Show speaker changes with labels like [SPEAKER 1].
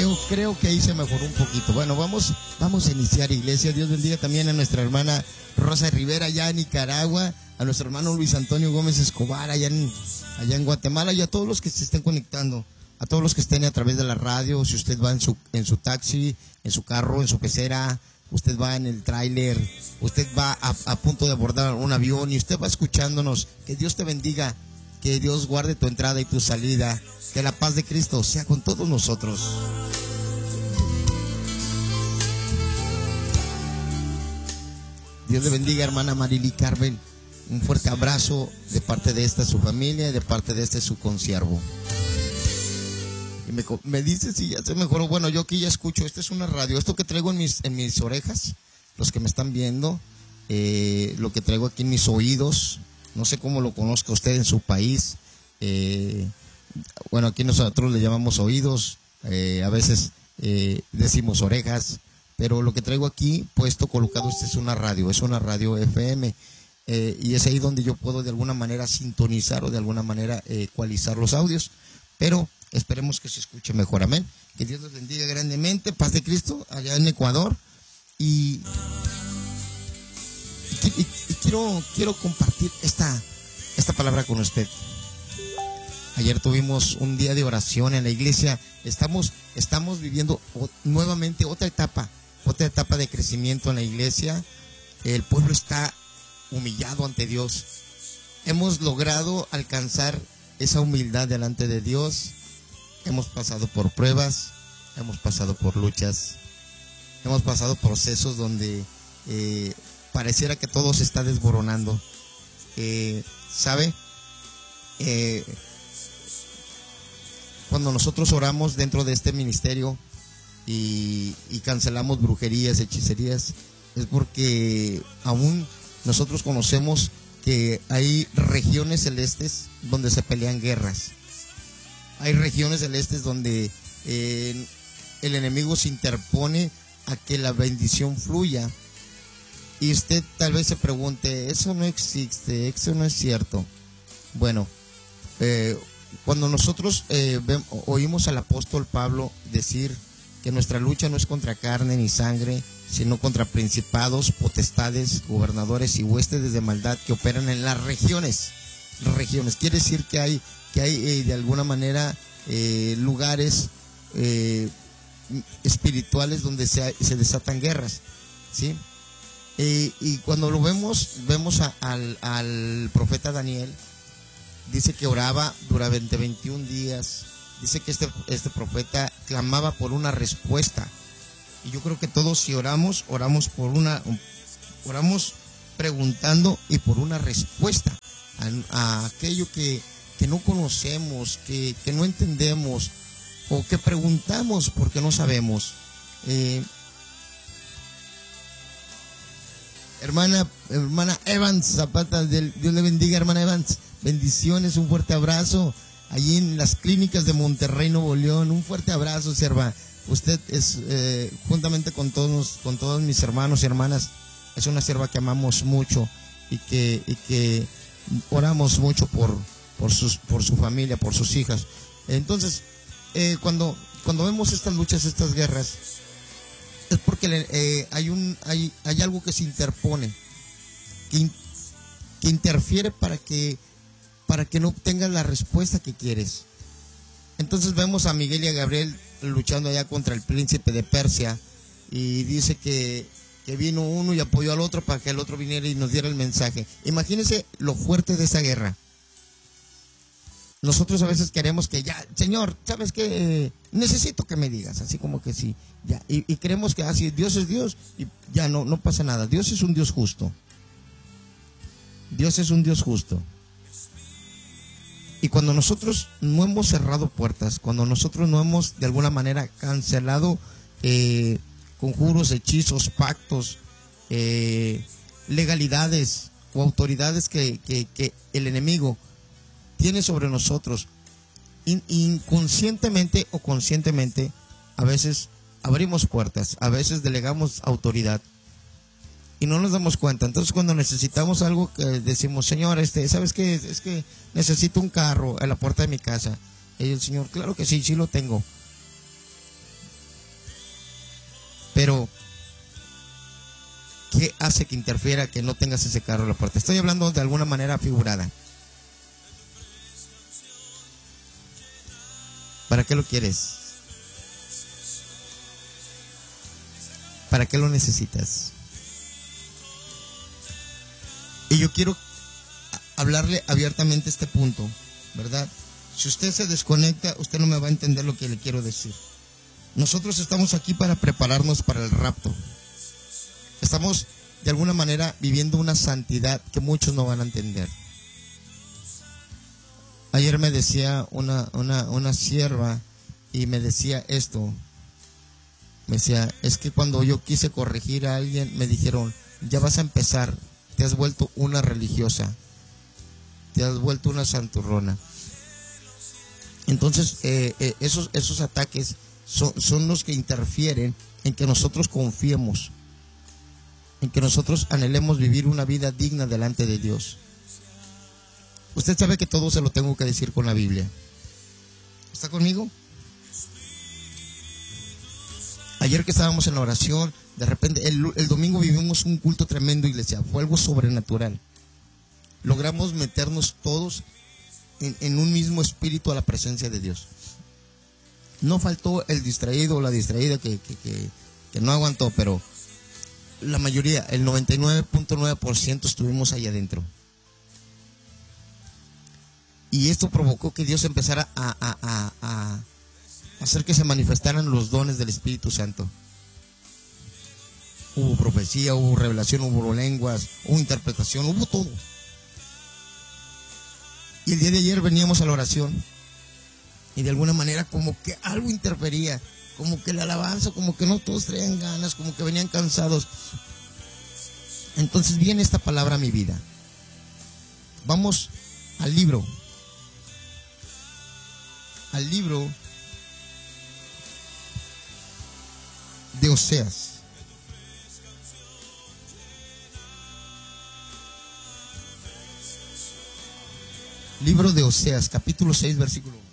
[SPEAKER 1] creo que ahí se mejoró un poquito. Bueno, vamos a iniciar, iglesia. Dios bendiga también a nuestra hermana Rosa Rivera allá en Nicaragua, a nuestro hermano Luis Antonio Gómez Escobar allá en Guatemala, y a todos los que se estén conectando, a todos los que estén a través de la radio. Si usted va en su taxi, en su carro, en su pecera, usted va en el tráiler, usted va a punto de abordar un avión y usted va escuchándonos, que Dios te bendiga, que Dios guarde tu entrada y tu salida, que la paz de Cristo sea con todos nosotros. Dios le bendiga, hermana Marily Carvel. Un fuerte abrazo de parte de esta su familia y de parte de este su consiervo. Y me dice si ya se mejoró. Bueno, yo aquí ya escucho. Esta es una radio. Esto que traigo en mis orejas, los que me están viendo, lo que traigo aquí en mis oídos, no sé cómo lo conozca usted en su país. Bueno, aquí nosotros le llamamos oídos, a veces decimos orejas, pero lo que traigo aquí puesto, colocado, es una radio FM, y es ahí donde yo puedo de alguna manera sintonizar o de alguna manera ecualizar los audios, pero esperemos que se escuche mejor. Amén. Que Dios los bendiga grandemente. Paz de Cristo allá en Ecuador. Y quiero compartir esta palabra con usted. Ayer tuvimos un día de oración en la iglesia. Estamos viviendo nuevamente otra etapa de crecimiento en la iglesia. El pueblo está humillado ante Dios. Hemos logrado alcanzar esa humildad delante de Dios. Hemos pasado por pruebas, hemos pasado por luchas, hemos pasado procesos donde pareciera que todo se está desboronando. ¿Sabe? Cuando nosotros oramos dentro de este ministerio y cancelamos brujerías, hechicerías, es porque aún nosotros conocemos que hay regiones celestes donde se pelean guerras. Hay regiones celestes donde el enemigo se interpone a que la bendición fluya. Y usted tal vez se pregunte, eso no existe, eso no es cierto. Bueno, cuando nosotros oímos al apóstol Pablo decir que nuestra lucha no es contra carne ni sangre, sino contra principados, potestades, gobernadores y huestes de maldad que operan en las regiones. Quiere decir que hay de alguna manera lugares espirituales donde se desatan guerras, ¿sí? Y cuando lo vemos al profeta Daniel. Dice que oraba durante 21 días. Dice que este profeta clamaba por una respuesta. Y yo creo que todos, si oramos preguntando y por una respuesta a aquello que no conocemos, que no entendemos, o que preguntamos porque no sabemos. Hermana Evans Zapata, Dios le bendiga, hermana Evans. Bendiciones, un fuerte abrazo. Allí en las clínicas de Monterrey, Nuevo León, un fuerte abrazo, sierva. Usted es, juntamente con todos mis hermanos y hermanas, es una sierva que amamos mucho y que oramos mucho por su familia, por sus hijas. Entonces, cuando vemos estas luchas, estas guerras, es porque hay algo que se interpone, que interfiere para que no obtengas la respuesta que quieres. Entonces vemos a Miguel y a Gabriel luchando allá contra el príncipe de Persia, y dice que vino uno y apoyó al otro para que el otro viniera y nos diera el mensaje. Imagínense lo fuerte de esa guerra. Nosotros a veces queremos que ya, Señor, ¿sabes qué? Necesito que me digas, así como que sí, ya. Y creemos que así, Dios es Dios y ya no pasa nada. Dios es un Dios justo. Dios es un Dios justo. Y cuando nosotros no hemos cerrado puertas, cuando nosotros no hemos de alguna manera cancelado conjuros, hechizos, pactos, legalidades o autoridades que el enemigo tiene sobre nosotros, inconscientemente o conscientemente, a veces abrimos puertas, a veces delegamos autoridad y no nos damos cuenta. Entonces, cuando necesitamos algo, que decimos, Señor, ¿sabes qué? Es que necesito un carro a la puerta de mi casa. Y el Señor, claro que sí lo tengo. ¿qué hace que interfiera que no tengas ese carro a la puerta? Estoy hablando de alguna manera figurada. ¿Para qué lo quieres? ¿Para qué lo necesitas? Y yo quiero hablarle abiertamente este punto, ¿verdad? Si usted se desconecta, usted no me va a entender lo que le quiero decir. Nosotros estamos aquí para prepararnos para el rapto. Estamos de alguna manera viviendo una santidad que muchos no van a entender. Ayer me decía una sierva y me decía esto. Me decía, es que cuando yo quise corregir a alguien, me dijeron, ya vas a empezar, te has vuelto una religiosa, te has vuelto una santurrona. Entonces, esos ataques son los que interfieren en que nosotros confiemos, en que nosotros anhelemos vivir una vida digna delante de Dios. Usted sabe que todo se lo tengo que decir con la Biblia. ¿Está conmigo? Ayer que estábamos en la oración, de repente, el domingo vivimos un culto tremendo, iglesia. Fue algo sobrenatural. Logramos meternos todos en un mismo espíritu a la presencia de Dios. No faltó el distraído o la distraída que no aguantó, pero la mayoría, el 99.9% estuvimos ahí adentro. Y esto provocó que Dios empezara a hacer que se manifestaran los dones del Espíritu Santo. Hubo profecía, hubo revelación, hubo lenguas, hubo interpretación, hubo todo. Y el día de ayer veníamos a la oración y de alguna manera como que algo interfería, como que la alabanza, como que no todos traían ganas, como que venían cansados. Entonces viene esta palabra a mi vida. Vamos al libro de Oseas. Libro de Oseas, capítulo 6, versículo 1.